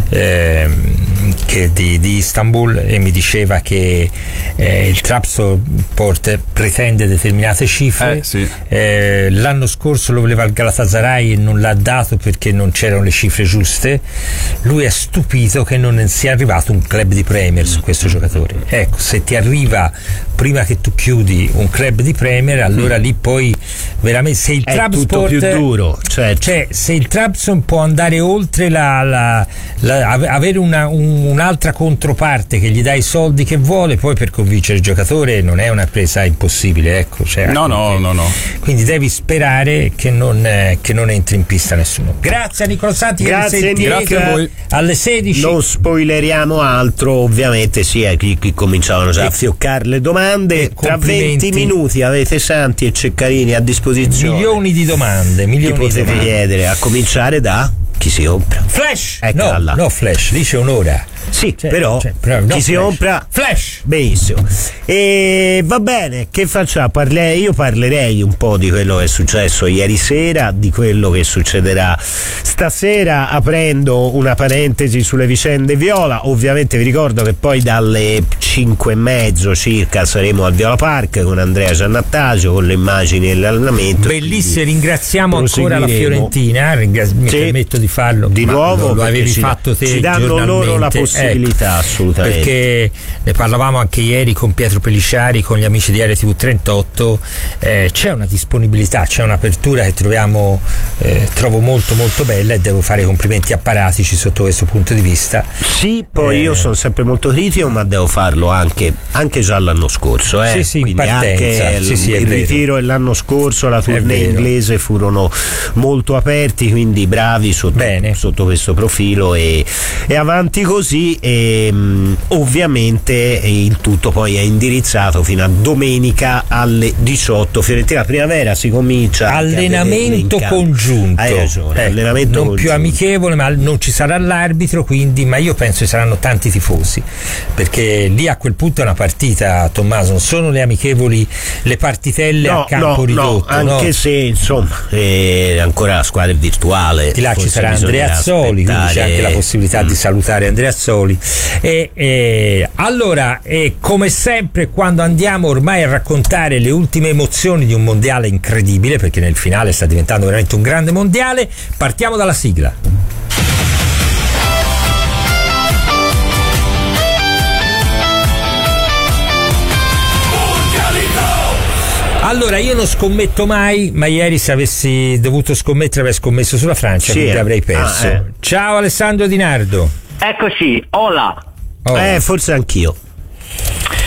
che di Istanbul, e mi diceva che il Trabzonspor pretende determinate cifre, l'anno scorso lo voleva il Galatasaray e non l'ha dato perché non c'erano le cifre giuste. Lui è stupito che non sia arrivato un club di Premier su questo giocatore. Ecco, se ti arriva prima che tu chiudi un club di Premier, allora lì poi veramente, se il Trabzonspor tutto più duro, cioè se il Trabzon può andare oltre avere un'altra controparte che gli dà i soldi che vuole, poi per convincere il giocatore non è una presa impossibile, ecco, cioè, no. Quindi devi sperare che non entri in pista nessuno. Grazie a Nicola Santi, grazie a voi. Alle 16 non spoileriamo altro, ovviamente qui cominciavano già a fioccare le domande. Tra 20 minuti avete Santi e Ceccarini a disposizione, milioni di domande che potete chiedere, a cominciare da chi si compra Flash, no Flash, dice un'ora. Sì, però chi si compra Flash, benissimo. E va bene, che facciamo? Io parlerei un po' di quello che è successo ieri sera, di quello che succederà stasera, aprendo una parentesi sulle vicende Viola. Ovviamente vi ricordo che poi dalle 5:30 circa saremo al Viola Park con Andrea Giannattasio, con le immagini dell'allenamento. Bellissimo, ringraziamo ancora la Fiorentina, mi permetto di farlo di nuovo, lo avevi fatto te, ci danno loro la possibilità, assolutamente, perché ne parlavamo anche ieri con Pietro Pellicciari, con gli amici di RTV 38, c'è una disponibilità, c'è un'apertura che trovo molto molto bella, e devo fare i complimenti a Paratici sotto questo punto di vista. Sì, poi io sono sempre molto critico, ma devo farlo anche già l'anno scorso, sì, in quindi partenza, anche il ritiro dell'anno scorso, la tournée inglese furono molto aperti, quindi bravi sotto questo profilo, e avanti così. E ovviamente il tutto poi è indirizzato fino a domenica alle 18. Fiorentina Primavera si comincia allenamento congiunto, hai ragione, allenamento non congiunto, più amichevole, ma non ci sarà l'arbitro, quindi, ma io penso ci saranno tanti tifosi, perché lì a quel punto è una partita, Tommaso, non sono le amichevoli, le partitelle a campo ridotto, anche se insomma ancora la squadra è virtuale, di là ci sarà Andrea Azzoli, quindi c'è anche la possibilità di salutare Andrea Azzoli. Allora, come sempre, quando andiamo ormai a raccontare le ultime emozioni di un mondiale incredibile, perché nel finale sta diventando veramente un grande mondiale, partiamo dalla sigla. Allora, io non scommetto mai, ma ieri, se avessi dovuto scommettere, avrei scommesso sulla Francia, quindi avrei perso. Ciao Alessandro Di Nardo. Eccoci, hola. Forse anch'io.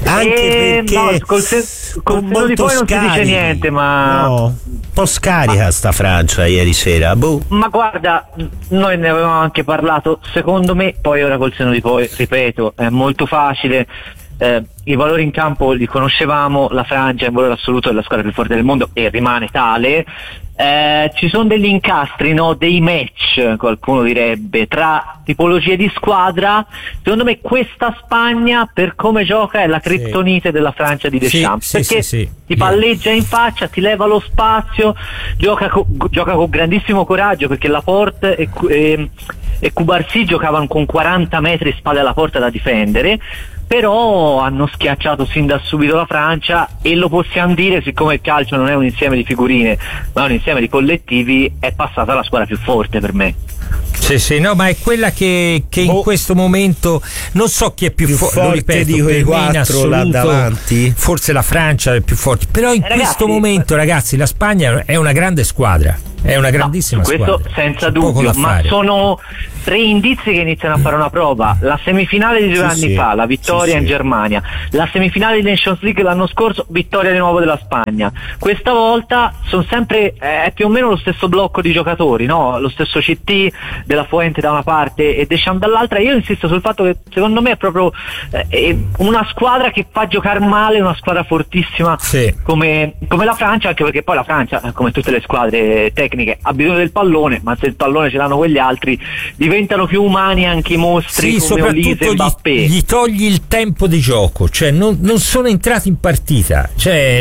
Anche perché no, col senno di poi non si dice niente, ma no, un po' scarica sta Francia ieri sera. Ma guarda, noi ne avevamo anche parlato, secondo me, poi ora col senno di poi, ripeto, è molto facile. I valori in campo li conoscevamo, la Francia in valore assoluto è la squadra più forte del mondo e rimane tale. Ci sono degli incastri, no? Dei match, qualcuno direbbe, tra tipologie di squadra. Secondo me questa Spagna, per come gioca, è la criptonite della Francia di Deschamps, perché ti palleggia in faccia, ti leva lo spazio, gioca con grandissimo coraggio, perché Laporte e Cubarsí giocavano con 40 metri spalle alla porta da difendere, però hanno schiacciato sin da subito la Francia, e lo possiamo dire, siccome il calcio non è un insieme di figurine ma è un insieme di collettivi, è passata la squadra più forte per me. Sì, no, ma è quella che in questo momento non so chi è più forte di quei quattro là davanti. Forse la Francia è più forte, però in questo momento, ragazzi, la Spagna è una grande squadra. È una grandissima squadra. Questo senza dubbio, ma sono 3 indizi che iniziano a fare una prova. La semifinale di 2 anni fa, la vittoria in Germania. La semifinale di Nations League l'anno scorso, vittoria di nuovo della Spagna. Questa volta sono sempre più o meno lo stesso blocco di giocatori, no? Lo stesso CT, della Fuente da una parte e Deschamps dall'altra. Io insisto sul fatto che secondo me è proprio una squadra che fa giocare male una squadra fortissima come la Francia, anche perché poi la Francia, come tutte le squadre tecniche, ha bisogno del pallone, ma se il pallone ce l'hanno quegli altri diventano più umani anche i mostri come Olise e Mbappé. Gli togli il tempo di gioco, cioè non sono entrati in partita, cioè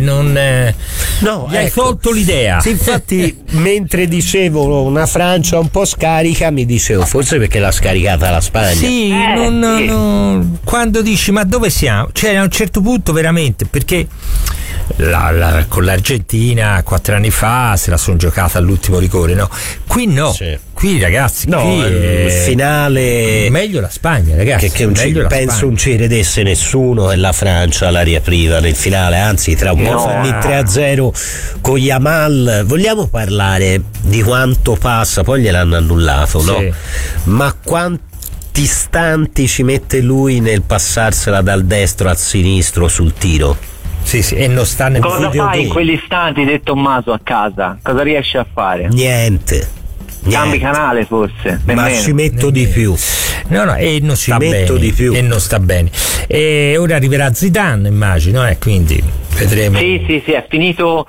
gli hai tolto l'idea. Sì, infatti mentre dicevo una Francia un po' scarica, mi dicevo forse perché l'ha scaricata la Spagna. Sì, quando dici ma dove siamo? Cioè a un certo punto veramente, perché con l'Argentina 4 anni fa se la sono giocata all'ultimo rigore, no? Qui no, qui ragazzi, qui il finale meglio la Spagna, ragazzi, che non ci credesse nessuno, e la Francia la riapriva nel finale, anzi tra un po' fanno il 3-0 con Yamal. Vogliamo parlare di quanto passa, poi gliel'hanno annullato, no? Ma quanti istanti ci mette lui nel passarsela dal destro al sinistro sul tiro? Sì, e non sta nel Cosa fai in quegli istanti, De Tommaso, a casa? Cosa riesci a fare? Niente. Cambi canale forse, ma ci metto di più. No, e non sta bene. Di più. E non sta bene. E ora arriverà Zidane, immagino, quindi vedremo. Sì, è finito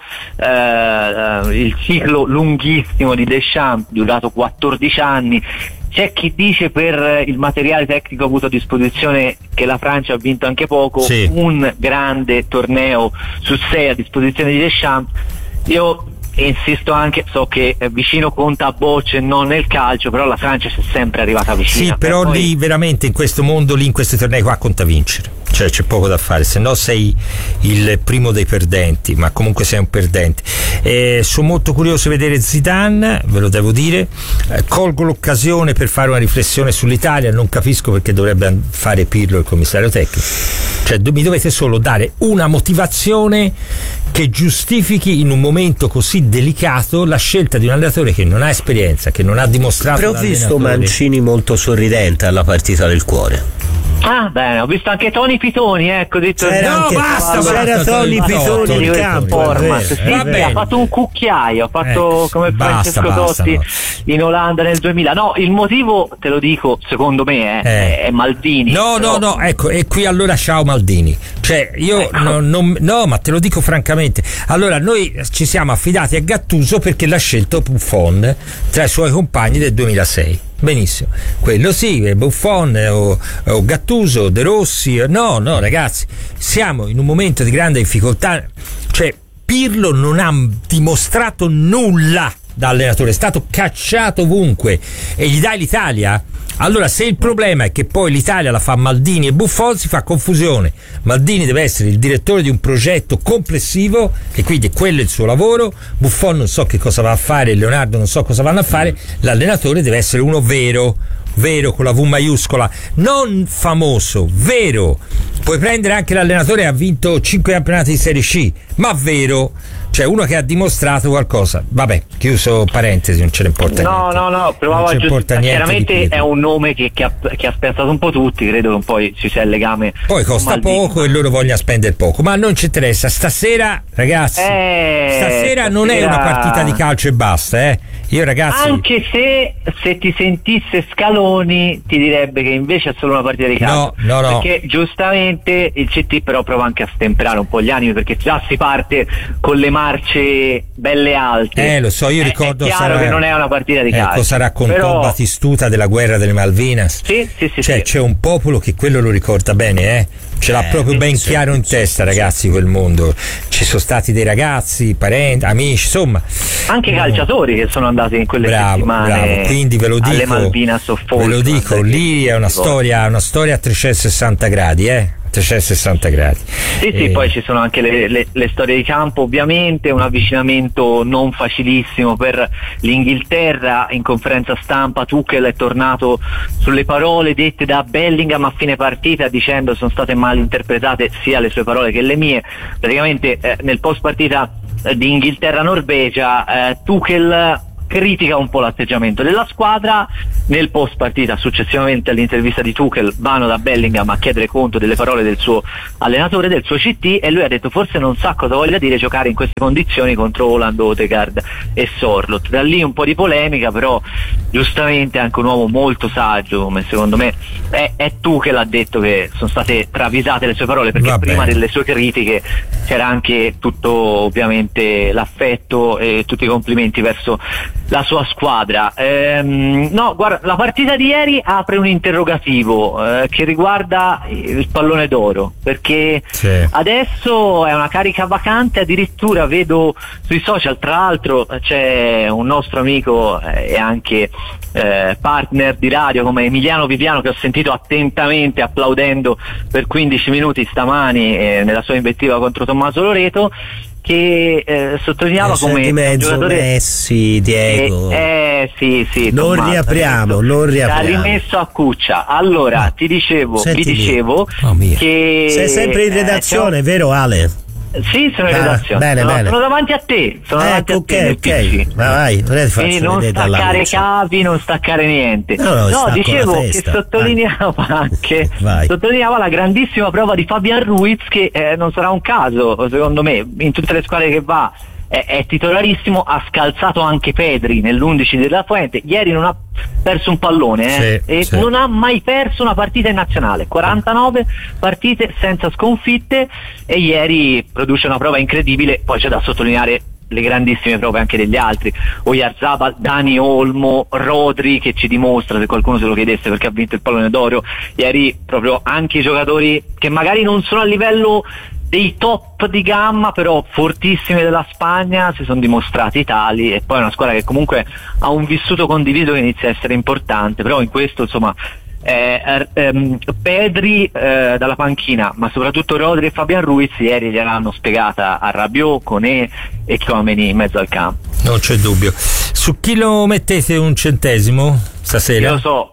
il ciclo lunghissimo di Deschamps, durato 14 anni. C'è chi dice, per il materiale tecnico avuto a disposizione, che la Francia ha vinto anche poco, un grande torneo su 6 a disposizione di Deschamps. Io insisto anche, so che vicino conta a bocce, non nel calcio, però la Francia c'è sempre arrivata vicina. Sì, però lì veramente in questo mondo, lì in questi tornei qua conta vincere, cioè c'è poco da fare, se no sei il primo dei perdenti, ma comunque sei un perdente. Sono molto curioso di vedere Zidane, ve lo devo dire. Colgo l'occasione per fare una riflessione sull'Italia, non capisco perché dovrebbe fare Pirlo il commissario tecnico, cioè mi dovete solo dare una motivazione che giustifichi in un momento così delicato la scelta di un allenatore che non ha esperienza, che non ha dimostrato. Però ho visto Mancini molto sorridente alla partita del cuore. Ah, bene, ho visto anche Tony Pitoni, ecco, detto c'era Tony Pitoni in campo. Ha fatto un cucchiaio, ha fatto come Francesco Totti in Olanda nel 2000. No, il motivo, te lo dico, secondo me è Maldini. No, ecco, e qui allora ciao Maldini. Cioè, io no, ma te lo dico francamente. Allora, noi ci siamo affidati a Gattuso perché l'ha scelto Buffon tra i suoi compagni del 2006. Benissimo, quello sì, Buffon o Gattuso, De Rossi. No, ragazzi, siamo in un momento di grande difficoltà. Cioè, Pirlo non ha dimostrato nulla da allenatore, è stato cacciato ovunque e gli dai l'Italia. Allora, se il problema è che poi l'Italia la fa Maldini e Buffon, si fa confusione. Maldini deve essere il direttore di un progetto complessivo e quindi quello è il suo lavoro. Buffon non so che cosa va a fare, Leonardo non so cosa vanno a fare. L'allenatore deve essere uno vero con la V maiuscola, non famoso, vero. Puoi prendere anche l'allenatore che ha vinto 5 campionati di Serie C, ma vero. cioè uno che ha dimostrato qualcosa. Vabbè, chiuso parentesi, non ce ne importa niente. No, provavo a giustare. Chiaramente è un nome che ha spiazzato un po' tutti, credo che un po' ci sia il legame. Poi costa poco e loro vogliono spendere poco, ma non ci interessa. Stasera, ragazzi, stasera non è una partita di calcio e basta, Io, ragazzi, anche se ti sentisse Scaloni ti direbbe che invece è solo una partita di calcio. No. Perché giustamente il CT però prova anche a stemperare un po' gli animi, perché già si parte con le marce belle alte. Lo so, io ricordo. È chiaro che non è una partita di calcio. Cosa raccontò però Batistuta della guerra delle Malvinas? Sì. C'è un popolo che quello lo ricorda bene, ce l'ha proprio ben chiaro in testa, ragazzi, quel mondo. Ci sono stati dei ragazzi, parenti, amici, insomma. Anche calciatori che sono andati in quelle settimane. Bravo, quindi ve lo dico. Alle Malvinas of Falkland. Ve lo dico, lì è una storia a 360 gradi, 360 gradi. Sì, poi ci sono anche le storie di campo, ovviamente, un avvicinamento non facilissimo per l'Inghilterra. In conferenza stampa Tuchel è tornato sulle parole dette da Bellingham a fine partita, dicendo sono state mal interpretate sia le sue parole che le mie. Praticamente nel post partita di Inghilterra-Norvegia Tuchel critica un po' l'atteggiamento della squadra. Nel post partita, successivamente all'intervista di Tuchel, vanno da Bellingham a chiedere conto delle parole del suo allenatore, del suo CT, e lui ha detto forse non sa cosa voglia dire giocare in queste condizioni contro Haaland, Odegaard e Sorloth. Da lì un po' di polemica, però giustamente anche un uomo molto saggio, come secondo me è Tuchel, ha detto che sono state travisate le sue parole, perché prima delle sue critiche c'era anche tutto, ovviamente, l'affetto e tutti i complimenti verso la sua squadra. No, guarda, la partita di ieri apre un interrogativo che riguarda il pallone d'oro, perché adesso è una carica vacante. Addirittura vedo sui social, tra l'altro c'è un nostro amico e anche partner di radio come Emiliano Viviano, che ho sentito attentamente applaudendo per 15 minuti stamani nella sua invettiva contro Tommaso Loreto, che sottolineava come un giocatore Messi, Diego. Sì, non Tommaso, riapriamo. l'ha rimesso a cuccia. Allora, vi dicevo che sei sempre in redazione, vero Ale? Sì, sono in redazione. Sono davanti a te. Ok. Ma vai, quindi non staccare cavi, non staccare niente. No, dicevo che sottolineava la grandissima prova di Fabian Ruiz, che non sarà un caso, secondo me, in tutte le squadre che va è titolarissimo. Ha scalzato anche Pedri nell'11 della Fuente. Ieri non ha perso un pallone non ha mai perso una partita in nazionale, 49 partite senza sconfitte, e ieri produce una prova incredibile. Poi c'è da sottolineare le grandissime prove anche degli altri: Oyarzabal, Dani Olmo, Rodri, che ci dimostra, se qualcuno se lo chiedesse, perché ha vinto il pallone d'oro ieri. Proprio anche i giocatori che magari non sono a livello dei top di gamma, però fortissimi della Spagna, si sono dimostrati tali. E poi è una squadra che comunque ha un vissuto condiviso che inizia a essere importante. Però in questo, insomma, Pedri dalla panchina, ma soprattutto Rodri e Fabian Ruiz ieri gliel'hanno spiegata a Rabiot, Koné e Tchouaméni in mezzo al campo. Non c'è dubbio. Su chi lo mettete un centesimo stasera? Io lo so,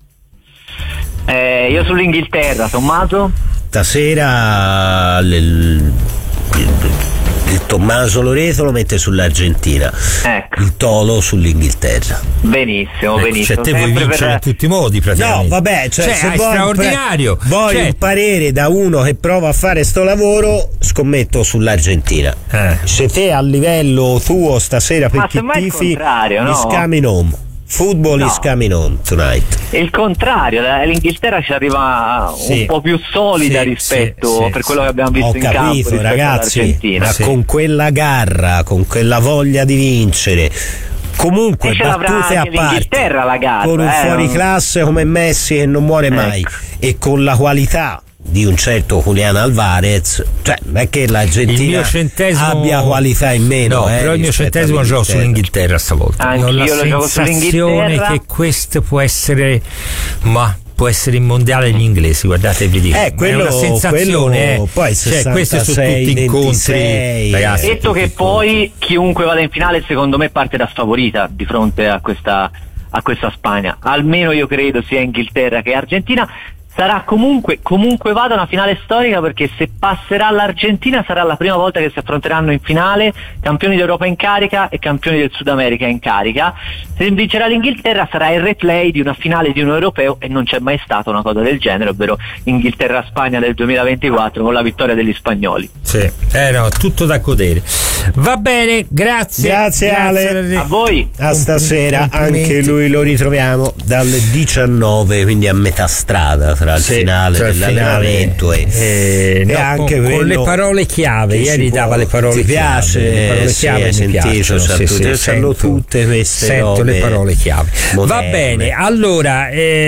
io sull'Inghilterra. Tommaso? Stasera il Tommaso Loreto lo mette sull'Argentina, il Tolo sull'Inghilterra. Benissimo. Cioè, te vuoi vincere in tutti i modi, praticamente. No, vabbè, se è straordinario. Vuoi un parere da uno che prova a fare sto lavoro, scommetto sull'Argentina. Se te a livello tuo stasera per chi tifi, is coming home. Football is coming on tonight. Il contrario, l'Inghilterra ci arriva un po' più solida rispetto per quello che abbiamo visto in campo, ragazzi, ma con quella garra, con quella voglia di vincere. Comunque, battute a parte, la garra, con un fuoriclasse come Messi che non muore mai, e con la qualità di un certo Julián Alvarez, cioè non è che l'Argentina abbia qualità in meno, però il mio centesimo lo gioco sull'Inghilterra stavolta. Anch'io ho la sensazione che questo può essere il mondiale degli inglesi, guardate, vi dico. È una sensazione, poi questi sono tutti incontri, ragazzi. Detto che poi chiunque vada in finale, secondo me, parte da sfavorita di fronte a questa Spagna. Almeno io credo sia Inghilterra che Argentina. sarà comunque vada una finale storica, perché se passerà l'Argentina sarà la prima volta che si affronteranno in finale campioni d'Europa in carica e campioni del Sud America in carica. Se vincerà l'Inghilterra sarà il replay di una finale di un europeo, e non c'è mai stata una cosa del genere, ovvero Inghilterra-Spagna del 2024 con la vittoria degli spagnoli. Sì, no, tutto da godere. Va bene, grazie Ale, a voi, a stasera. Anche lui lo ritroviamo dalle 19, quindi a metà strada tra il finale dell'allenamento e anche con le parole chiave. Ieri dava le parole chiave. Le parole chiave mi piacciono, sanno tutte queste sento robe le parole chiave moderne. Va bene, allora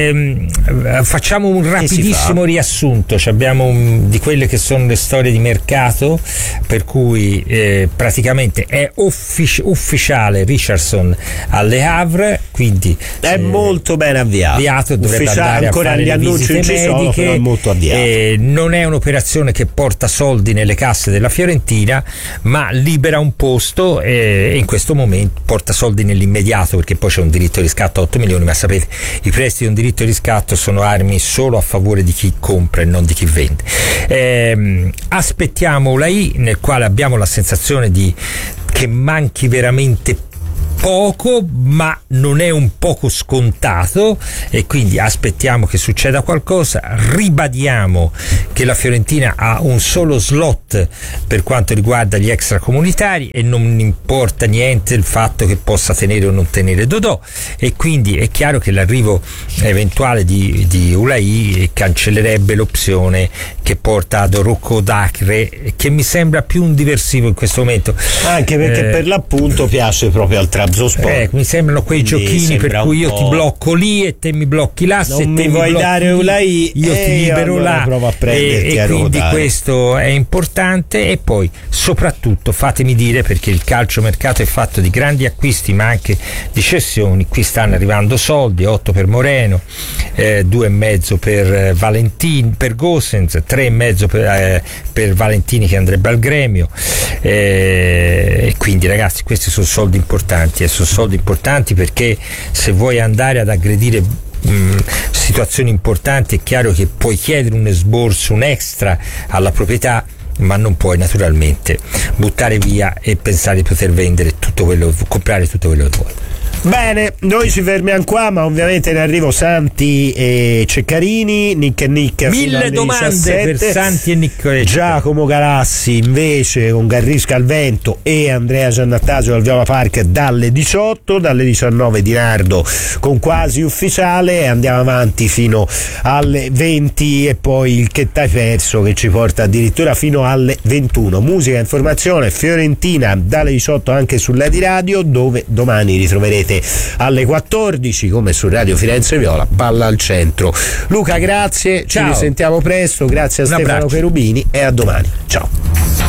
facciamo un rapidissimo riassunto. Abbiamo di quelle che sono le storie di mercato, per cui praticamente è ufficiale Richarlison alle Havre, quindi è molto ben avviato, dovrebbe andare ancora a fare gli le annunci visite ci sono, mediche, però è molto avviato. Non è un'operazione che porta soldi nelle casse della Fiorentina, ma libera un posto e in questo momento porta soldi nell'immediato, perché poi c'è un diritto di riscatto a 8 milioni, ma sapete, i prestiti di un diritto di riscatto sono armi solo a favore di chi compra e non di chi vende. Aspettiamo Ulai, nel quale abbiamo la sensazione che manchi veramente poco, ma non è un poco scontato, e quindi aspettiamo che succeda qualcosa. Ribadiamo che la Fiorentina ha un solo slot per quanto riguarda gli extracomunitari e non importa niente il fatto che possa tenere o non tenere Dodò, e quindi è chiaro che l'arrivo eventuale di Ulai cancellerebbe l'opzione che porta ad Rocco Dacre, che mi sembra più un diversivo in questo momento, anche perché per l'appunto piace proprio al Trabzonspor. Mi sembrano quei giochini per cui io ti blocco lì e te mi blocchi là, non se mi te vuoi dare Ulai io ti libero allora là, provo a prenderti e quindi questo è importante. E poi soprattutto fatemi dire, perché il calciomercato è fatto di grandi acquisti ma anche di cessioni, qui stanno arrivando soldi: 8 per Moreno, 2,5 per Valentini, per Gosens, 3,5 per Valentini che andrebbe al Gremio, e quindi ragazzi questi sono soldi importanti, e sono soldi importanti perché se vuoi andare ad aggredire situazioni importanti è chiaro che puoi chiedere un esborso, un extra alla proprietà, ma non puoi naturalmente buttare via e pensare di poter vendere tutto quello, comprare tutto quello che vuoi. Bene, noi ci fermiamo qua, ma ovviamente in arrivo Santi e Ceccarini, Nick e Nick. 1000 domande 17. Per Santi e Nick. Giacomo Galassi invece con Garrisca al Vento e Andrea Giannattasio al Viola Park dalle 18, dalle 19 Di Nardo con Quasi Ufficiale, e andiamo avanti fino alle 20 e poi il Che t'hai perso, che ci porta addirittura fino alle 21. Musica, informazione, Fiorentina dalle 18 anche sull'Edi Radio, dove domani ritroverete alle 14 come su Radio Firenze Viola Palla al Centro. Luca, grazie, ci risentiamo presto, grazie a Stefano Cherubini e a domani, ciao.